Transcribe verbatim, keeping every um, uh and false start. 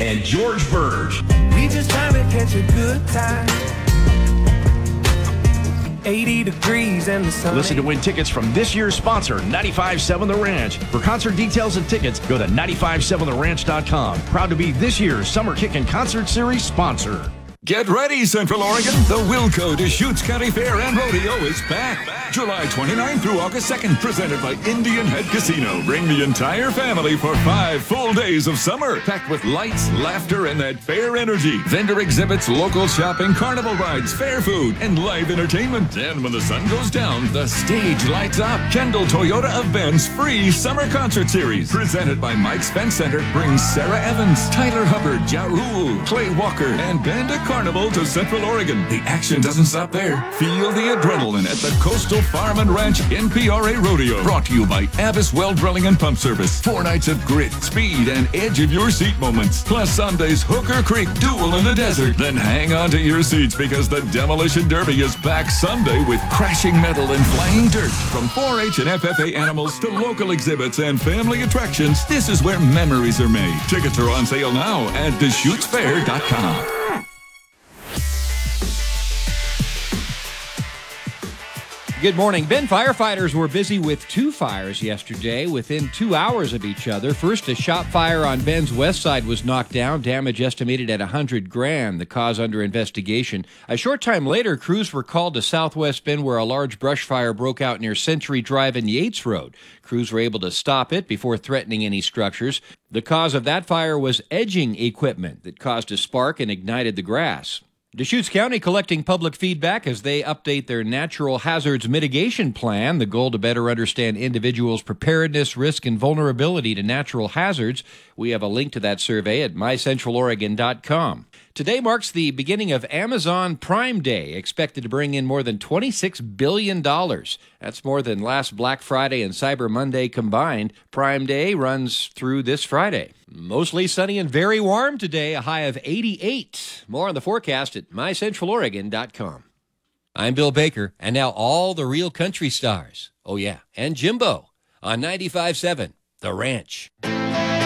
and George Burge. We just trying to catch a good time. eighty degrees and the sun. Listen to win tickets from this year's sponsor, ninety-five point seven The Ranch. For concert details and tickets, go to nine five seven the ranch dot com. Proud to be this year's Summer Kickin' Concert Series sponsor. Get ready, Central Oregon. The Wilco Deschutes County Fair and Rodeo is back. July twenty-ninth through August second, presented by Indian Head Casino. Bring the entire family for five full days of summer, packed with lights, laughter, and that fair energy. Vendor exhibits, local shopping, carnival rides, fair food, and live entertainment. And when the sun goes down, the stage lights up. Kendall Toyota of Ben's free summer concert series, presented by Mike's Fence Center, brings Sarah Evans, Tyler Hubbard, Ja Rule, Clay Walker, and Banda Carnival to Central Oregon. The action doesn't stop there. Feel the adrenaline at the Coastal Farm and Ranch N P R A Rodeo. Brought to you by Abbas Well Drilling and Pump Service. Four nights of grit, speed, and edge of your seat moments. Plus Sunday's Hooker Creek Duel in the Desert. Then hang on to your seats because the Demolition Derby is back Sunday with crashing metal and flying dirt. From four H and F F A animals to local exhibits and family attractions, this is where memories are made. Tickets are on sale now at deschutes fair dot com. Good morning. Bend firefighters were busy with two fires yesterday within two hours of each other. First, a shop fire on Bend's west side was knocked down, damage estimated at one hundred grand, the cause under investigation. A short time later, crews were called to Southwest Bend where a large brush fire broke out near Century Drive and Yates Road. Crews were able to stop it before threatening any structures. The cause of that fire was edging equipment that caused a spark and ignited the grass. Deschutes County collecting public feedback as they update their natural hazards mitigation plan, the goal to better understand individuals' preparedness, risk, and vulnerability to natural hazards. We have a link to that survey at my central oregon dot com. Today marks the beginning of Amazon Prime Day, expected to bring in more than twenty-six billion dollars. That's more than last Black Friday and Cyber Monday combined. Prime Day runs through this Friday. Mostly sunny and very warm today, a high of eighty-eight. More on the forecast at my central oregon dot com. I'm Bill Baker, and now all the real country stars. Oh yeah, and Jimbo on ninety-five point seven The Ranch.